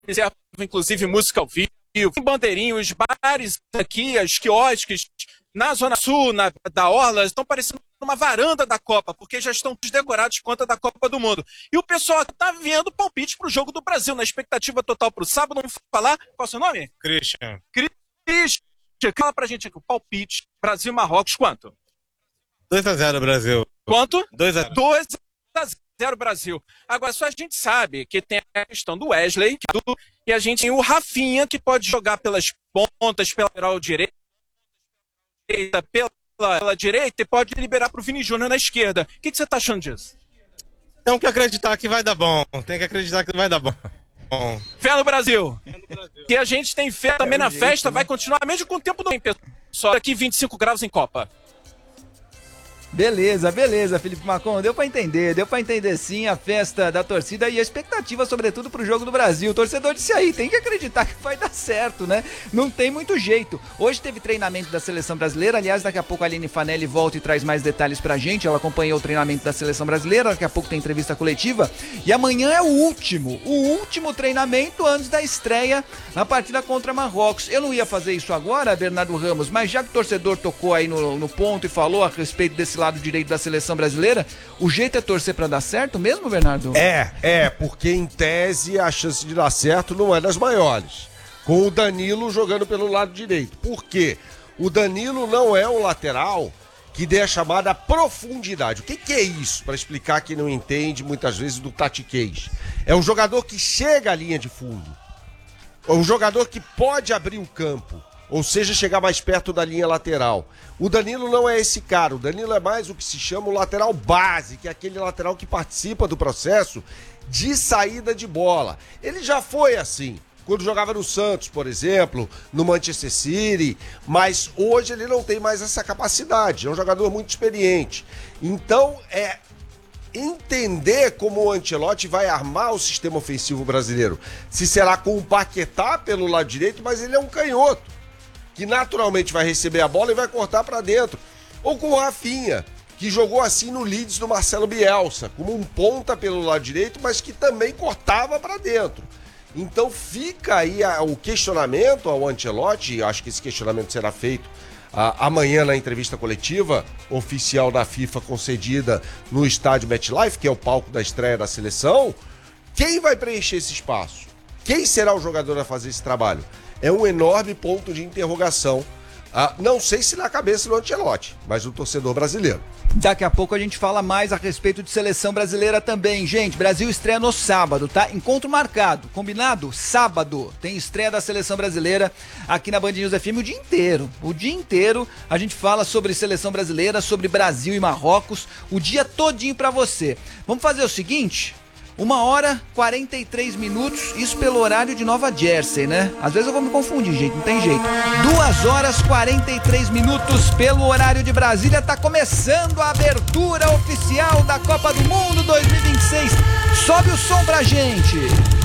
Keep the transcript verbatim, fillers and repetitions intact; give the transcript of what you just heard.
reserva, inclusive, música ao vivo, tem bandeirinho, os bares aqui, os quiosques, na Zona Sul, na, da Orla, estão parecendo uma varanda da Copa, porque já estão decorados quanto a da Copa do Mundo. E o pessoal está vendo palpite para o jogo do Brasil, na expectativa total para o sábado. Vamos falar, qual é o seu nome? Christian. Christian, fala pra gente aqui, o palpite, Brasil e Marrocos, quanto? dois a zero Brasil. Quanto? dois a zero. dois a zero Brasil. Agora, só a gente sabe que tem a questão do Wesley, e a gente tem o Rafinha, que pode jogar pelas pontas, pela lateral direita, pela, pela direita, e pode liberar para o Vini Júnior na esquerda. O que, que você está achando disso? Tem que acreditar que vai dar bom. Tem que acreditar que vai dar bom. bom. Fé no Brasil. Fé no Brasil. Que a gente tem fé também é na jeito, festa, né? Vai continuar mesmo com o tempo do pessoal. Aqui vinte e cinco graus em Copa. Beleza, beleza, Felipe Marcon, deu pra entender, deu pra entender sim a festa da torcida e a expectativa, sobretudo, pro jogo do Brasil. O torcedor disse aí, tem que acreditar que vai dar certo, né? Não tem muito jeito. Hoje teve treinamento da Seleção Brasileira, aliás, daqui a pouco a Aline Fanelli volta e traz mais detalhes pra gente, ela acompanhou o treinamento da Seleção Brasileira, daqui a pouco tem entrevista coletiva, e amanhã é o último, o último treinamento antes da estreia na partida contra Marrocos. Eu não ia fazer isso agora, Bernardo Ramos, mas já que o torcedor tocou aí no, no ponto e falou a respeito desse lado direito da seleção brasileira, o jeito é torcer pra dar certo mesmo, Bernardo? É, é, porque em tese a chance de dar certo não é das maiores. Com o Danilo jogando pelo lado direito. Por quê? O Danilo não é um lateral que dê a chamada profundidade. O que, que é isso? Para explicar quem não entende muitas vezes do tatiquês. É um jogador que chega à linha de fundo. É um jogador que pode abrir o campo. Ou seja, chegar mais perto da linha lateral. O Danilo não é esse cara, o Danilo é mais o que se chama o lateral base, que é aquele lateral que participa do processo de saída de bola. Ele já foi assim, quando jogava no Santos, por exemplo, no Manchester City, mas hoje ele não tem mais essa capacidade, é um jogador muito experiente. Então, é entender como o Ancelotti vai armar o sistema ofensivo brasileiro. Se será com o Paquetá pelo lado direito, mas ele é um canhoto, que naturalmente vai receber a bola e vai cortar para dentro. Ou com o Rafinha, que jogou assim no Leeds do Marcelo Bielsa, como um ponta pelo lado direito, mas que também cortava para dentro. Então fica aí a, o questionamento ao Ancelotti, acho que esse questionamento será feito a, amanhã na entrevista coletiva oficial da FIFA concedida no estádio MetLife, que é o palco da estreia da seleção. Quem vai preencher esse espaço? Quem será o jogador a fazer esse trabalho? É um enorme ponto de interrogação. Ah, não sei se na cabeça do Ancelotti, mas do torcedor brasileiro. Daqui a pouco a gente fala mais a respeito de seleção brasileira também. Gente, Brasil estreia no sábado, tá? Encontro marcado, combinado? Sábado tem estreia da seleção brasileira aqui na Band News F M o dia inteiro. O dia inteiro a gente fala sobre seleção brasileira, sobre Brasil e Marrocos, o dia todinho pra você. Vamos fazer o seguinte... Uma hora, quarenta e três minutos, isso pelo horário de Nova Jersey, né? Às vezes eu vou me confundir, gente, não tem jeito. Duas horas, quarenta e três minutos pelo horário de Brasília, tá começando a abertura oficial da Copa do Mundo dois mil e vinte e seis. Sobe o som pra gente.